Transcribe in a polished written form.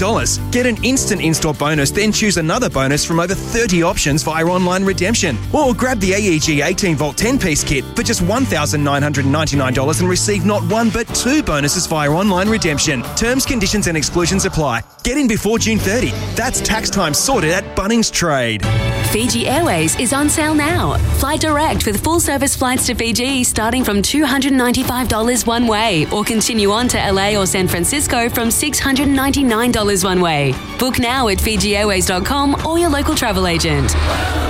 Get an instant in-store bonus, then choose another bonus from over 30 options via online redemption. Or grab the AEG 18-volt 10-piece kit for just $1,999 and receive not one but two bonuses via online redemption. Terms, conditions and exclusions apply. Get in before June 30. That's tax time sorted at Bunnings Trade. Fiji Airways is on sale now. Fly direct with full-service flights to Fiji starting from $295 one way, or continue on to LA or San Francisco from $699 one way. Book now at FijiAirways.com or your local travel agent.